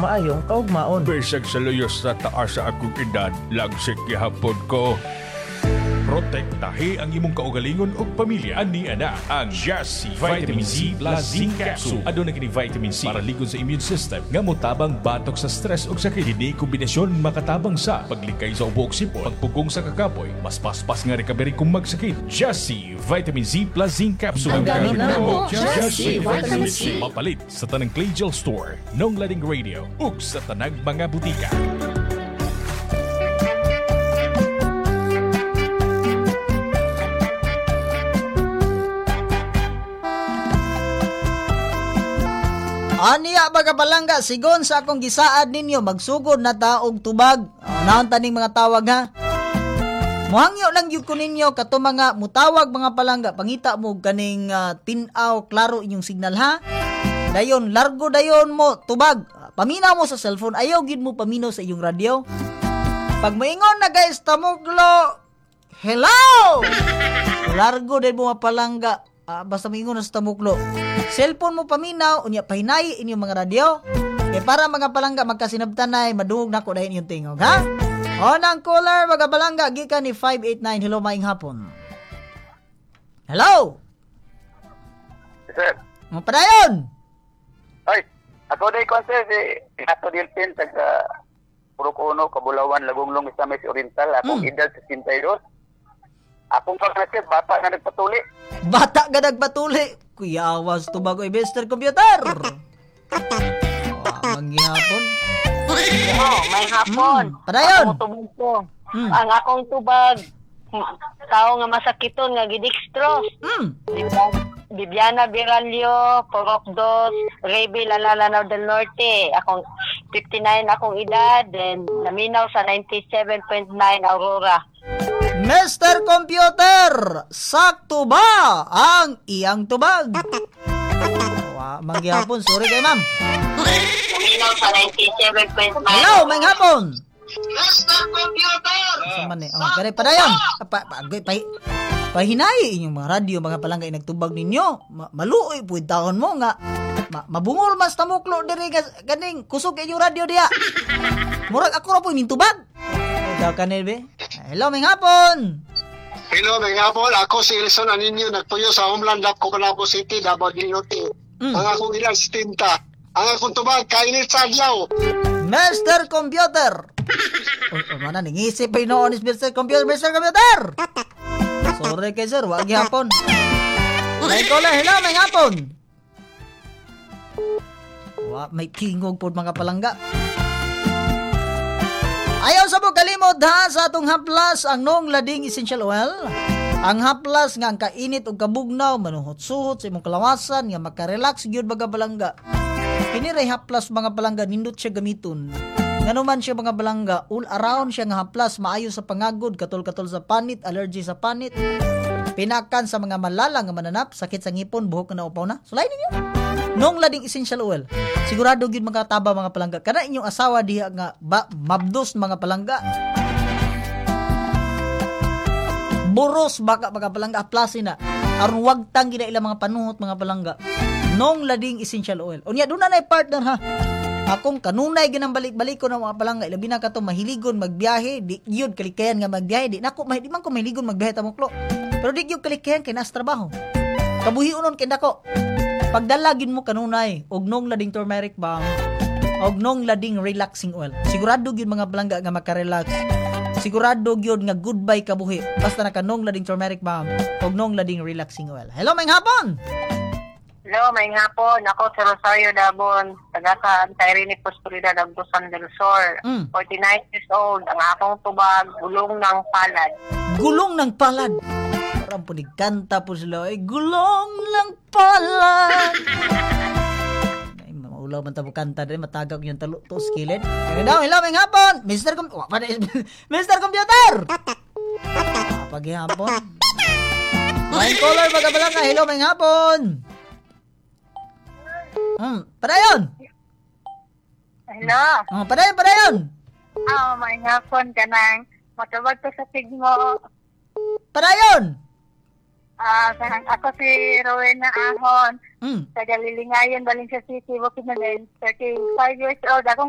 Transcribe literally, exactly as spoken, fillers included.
maayong kaugmaon. Besag sa luyos sa taas sa akong edad, lagsik gihapon ko. Protektahe ang imong kaugalingon ug pamilya. Ani ana ang Jassy Vitamin C plus Zinc Capsule. Aduna kini vitamin C para ligon sa immune system nga motabang batok sa stress ug sakit. Hini kombinasyon makatabang sa paglikay sa ubo ug sipon, pagpugong sa kakapoy, mas paspas nga recovery kung magsakit. Jassy Vitamin C plus Zinc Capsule. Ang gamit na mo, Jassy Vitamin C. Mapalit sa tanang Clay Gel Store, Nong Lading Radio ug sa tanang mga butika. Aniya baga palangga, sigon sa akong gisaad ninyo, magsugod na taog tubag. Uh, naon taning mga tawag ha. Muhangyo lang yun ko ninyo, kato mga mutawag mga palangga, pangita mo kaning uh, tinaw, klaro inyong signal ha. Dayon, largo dayon mo, tubag. Uh, paminaw mo sa cellphone, ayaw gid mo paminaw sa iyong radio. Pag moingon na guys, tamuglo, hello! Largo din mo mga palangga. Uh, basta moingon na sa tamuklo. Cellphone mo paminaw, unya pahinay inyong mga radyo. E para mga palangga magkasinabtanay, madungog na ko dahil yung tingog, ha? O nang caller, mga palangga, gikan ni five eight nine, hello, maing hapon. Hello? Sir. Mga padayon? Ay, ako day ko sir, si Ato Dilpin, taga Purukuno, Kabulawan, Lagunglong, Isamis Oriental, akong Hmm. edad sixty-two. Akong pag-nasir, bata na nagpatuli. Bata ka nagpatuli. Kuya awas tubago, Mister Computer. Oh, manghihapon. Oo, may hapon. Hmm, padayon. Ako tubag ko. Hmm. Ang akong tubag, tao nga masakiton nga gidextrose. Hmm. Bibiana Biralio, Porokdos, Rebe Lanalanaw del Norte. Akong fifty-nine akong edad, then naminaw sa ninety-seven point nine Aurora. Mister Computer, sakto ba ang iyang tubag? Wow, manghihapon, sorry kay ma'am. Naminaw sa ninety-seven point nine. Hello, manghihapon. Mister Computer! Sa man eh. Oh, kare padayon. Pa, pa, pa, pa, pahinay inyong mga radyo, mga palangga inagtubag ninyo. Ma, maluoy puid taon mo nga. Ma, mabungol mas tamuklo diri ganing kusog inyong radyo diya. Murag ako ra po nintubag. Daw kanil be. Hello, may hapon. Hello, may hapon. Ako si Ilson Aninyo, nagpuyo sa Homeland Lab, Coconabo City, Davao del Norte. Mm. Ang akong ilang stinta. Ang akong tubag, kainit sa adlaw. Mister Computer. O, o mana ningisip pa noon is Mister Computer, Mister Computer. Sorry kay sir, wag hapon. May caller, hello, may hapon. Wa, may tingog po mga palangga. Ayaw sa mo kalimot ha sa atong haplas ang Nong Lading Essential Oil. Ang haplas nga ang kainit o kabugnaw, manuhot-suhot sa imong kalawasan nga makarelax gyud baga balangga. Kini ray haplas mga balangga nindot siya gamiton. Nganuman siya mga balangga, all around siya nga haplas maayo sa pangagod, katol-katol sa panit, allergy sa panit. Pinakan sa mga malala nga mananap, sakit sa ngipon, buhok na upaw na. Sulayin ninyo. Nong Lading Essential Oil. Sigurado gyud mga taba mga palangga. Kana inyong asawa diha nga ba, mabdos mga palangga. Buros baka mga palangga aplasin na. Aron wag tang gina ilang mga panuhot mga palangga. Nong Lading Essential Oil. Unya do na nay partner ha. Akong kanunay ginang balik-balik ko ng mga palangga. Ilabi na kato mahiligon magbiyahe, di gyud kalikayan nga magbiyahe. Di nako di man ko mahiligon magbiyahe tamuklo. Pero di gyud kalikayan kay nas trabaho. Kabuhiunon kay dako. Pagdalagin mo kanunay og Nong Lading turmeric balm, og Nong Lading relaxing oil. Sigurado gyud mga palangga nga makarelax. Sigurado gyud nga goodbye kabuhi. Basta naka Nong Lading turmeric balm og Nong Lading relaxing oil. Hello, may hapon. Hello, may hapon. Ako si Rosario Dabon, taga sa Antairini Postulida, Dagdusan del Sur. Mm. forty-nine years old. Ang akong tubag, gulong ng palad. Gulong ng palad. Parang po kanta po sila. Ay, gulong ng palad. Ay, maulaw man tabo kanta din. Matagag yung talo to, skilled. Kaya daw, hello, may hapon. Mister Com... Oh, Mister Computer! Ah, paghihapon. May caller, magabalang ka. Hello, may hapon. Hmm, padayon. Hello. Oh, padayon, padayon. Ah, may hapon ka nang matubag ko sa sigmo. Padayon. Ah, ako si Rowena Ahon. Hmm. Taga Lilingayon, Valencia City, Bukidnon, thirty-five years old. Akong